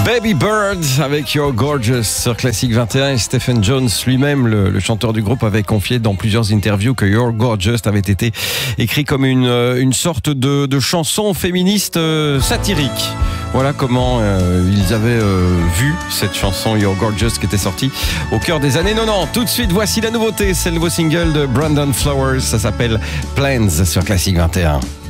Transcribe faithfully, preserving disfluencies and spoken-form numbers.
Baby Bird avec You're Gorgeous sur Classic vingt et un, et Stephen Jones lui-même, le, le chanteur du groupe, avait confié dans plusieurs interviews que You're Gorgeous avait été écrit comme une, une sorte de, de chanson féministe euh, satirique. Voilà comment euh, ils avaient euh, vu cette chanson You're Gorgeous qui était sortie au cœur des années quatre-vingt-dix. Tout de suite, voici la nouveauté, c'est le nouveau single de Brandon Flowers, ça s'appelle Plans sur Classic vingt et un.